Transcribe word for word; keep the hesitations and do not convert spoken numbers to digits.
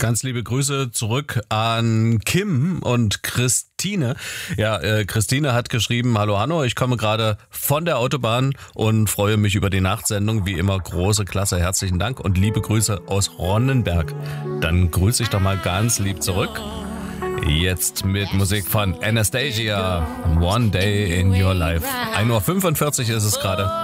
Ganz liebe Grüße zurück an Kim und Christine. Ja, äh, Christine hat geschrieben, hallo Hanno, ich komme gerade von der Autobahn und freue mich über die Nachtsendung. Wie immer große Klasse, herzlichen Dank und liebe Grüße aus Ronnenberg. Dann grüße ich doch mal ganz lieb zurück. Jetzt mit Musik von Anastasia, One Day in Your Life. ein Uhr fünfundvierzig ist es gerade.